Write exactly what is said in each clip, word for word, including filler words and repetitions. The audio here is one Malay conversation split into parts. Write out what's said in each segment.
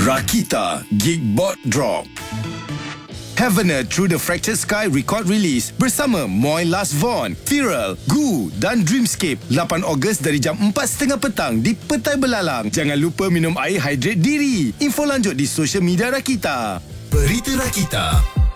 Rakita Geekbot Drop. Heavener Through the Fractured Sky record release bersama Moy Last Von, Viral, Gu dan Dreamscape lapan Ogos dari jam empat tiga puluh petang di Petai Belalang. Jangan lupa minum air hydrate diri. Info lanjut di social media Rakita. Berita Rakita.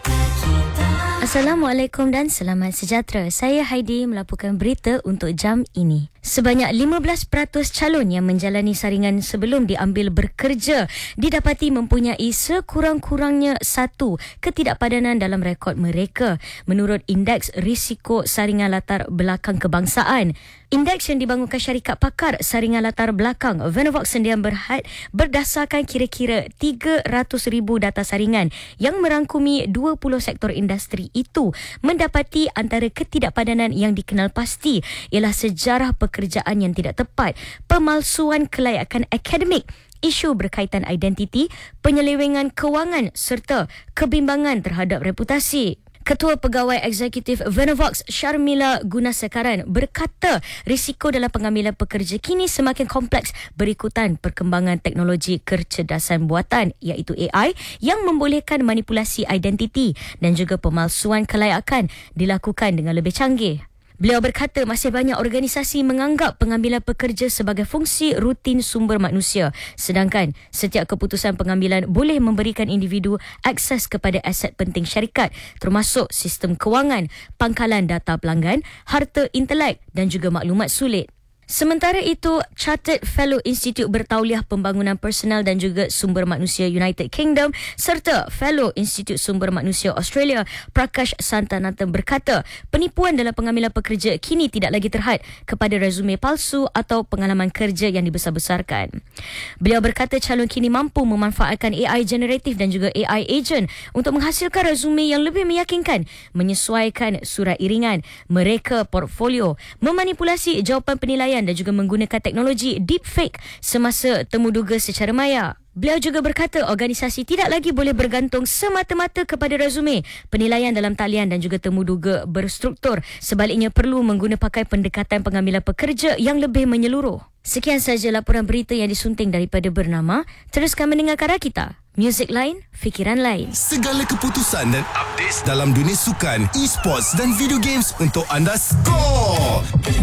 Assalamualaikum dan selamat sejahtera. Saya Heidi melaporkan berita untuk jam ini. Sebanyak lima belas peratus calon yang menjalani saringan sebelum diambil bekerja didapati mempunyai sekurang-kurangnya satu ketidakpadanan dalam rekod mereka menurut Indeks Risiko Saringan Latar Belakang Kebangsaan. Indeks yang dibangunkan syarikat pakar saringan latar belakang Venovox Sendian Berhad berdasarkan kira-kira tiga ratus ribu data saringan yang merangkumi dua puluh sektor industri itu mendapati antara ketidakpadanan yang dikenal pasti ialah sejarah pekerjaan yang tidak tepat, pemalsuan kelayakan akademik, isu berkaitan identiti, penyelewengan kewangan serta kebimbangan terhadap reputasi. Ketua Pegawai Eksekutif Venovox Sharmila Gunasekaran berkata risiko dalam pengambilan pekerja kini semakin kompleks berikutan perkembangan teknologi kecerdasan buatan iaitu A I yang membolehkan manipulasi identiti dan juga pemalsuan kelayakan dilakukan dengan lebih canggih. Beliau berkata masih banyak organisasi menganggap pengambilan pekerja sebagai fungsi rutin sumber manusia, sedangkan setiap keputusan pengambilan boleh memberikan individu akses kepada aset penting syarikat termasuk sistem kewangan, pangkalan data pelanggan, harta intelek dan juga maklumat sulit. Sementara itu, Chartered Fellow Institute Bertauliah Pembangunan Personal dan juga Sumber Manusia United Kingdom serta Fellow Institute Sumber Manusia Australia Prakash Santanathan berkata penipuan dalam pengambilan pekerja kini tidak lagi terhad kepada resume palsu atau pengalaman kerja yang dibesar-besarkan. Beliau berkata calon kini mampu memanfaatkan A I generatif dan juga A I agent untuk menghasilkan resume yang lebih meyakinkan, menyesuaikan surat iringan, mereka portfolio, memanipulasi jawapan penilaian dan juga menggunakan teknologi deepfake semasa temuduga secara maya. Beliau juga berkata organisasi tidak lagi boleh bergantung semata-mata kepada resume, penilaian dalam talian dan juga temuduga berstruktur. Sebaliknya perlu menggunakan pakai pendekatan pengambilan pekerja yang lebih menyeluruh. Sekian sahaja laporan berita yang disunting daripada Bernama. Teruskan mendengarkan Rakita. Muzik lain, fikiran lain. Segala keputusan dan updates dalam dunia sukan, e-sports dan video games untuk anda skor.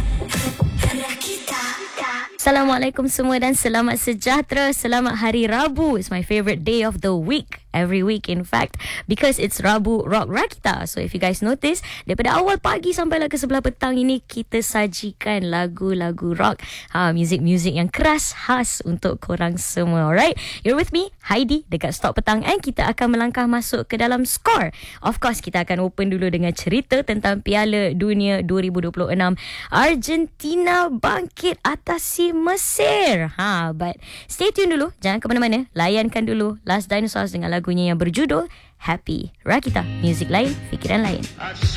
Assalamualaikum semua dan selamat sejahtera. Selamat Hari Rabu. It's my favourite day of the week. Every week in fact. Because it's Rabu Rock Rakita. So if you guys notice, daripada awal pagi sampailah ke sebelah petang ini, kita sajikan lagu-lagu rock. Ha, muzik-muzik yang keras khas untuk korang semua. Alright? You're with me, Heidi, dekat Stop Petang. And kita akan melangkah masuk ke dalam skor. Of course, kita akan open dulu dengan cerita tentang Piala Dunia dua ribu dua puluh enam. Argentina bangkit atasi Mesir. Ha, but stay tune dulu. Jangan ke mana-mana. Layankan dulu Last Dinosaurs dengan lagunya yang berjudul Happy. Rakita, muzik lain, fikiran lain.